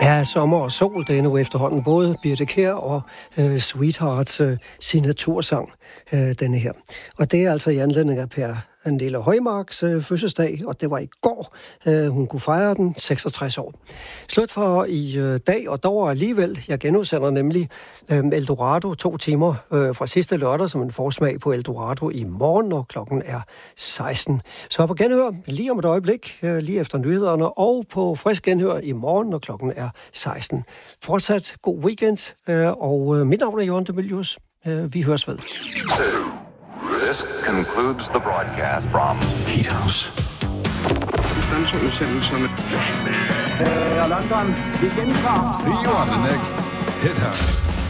Ja, sommer og sol, det er nu efterhånden både Birthe Kjær og Sweethearts signatursang, denne her. Og det er altså i anledning af Per Nille Højmarks fødselsdag, og det var i går, hun kunne fejre den, 66 år. Slut for i dag, og dog alligevel, jeg genudsender nemlig Eldorado 2 timer fra sidste lørdag, som en forsmag på Eldorado i morgen, når klokken er 16. Så på genhør lige om et øjeblik, lige efter nyhederne, og på frisk genhør i morgen, når klokken er 16. Fortsat god weekend, og mit navn er Jørgen De Mylius. Vi høres ved. This concludes the broadcast from Heat House. London, vi gentager. See you on the next Hit House.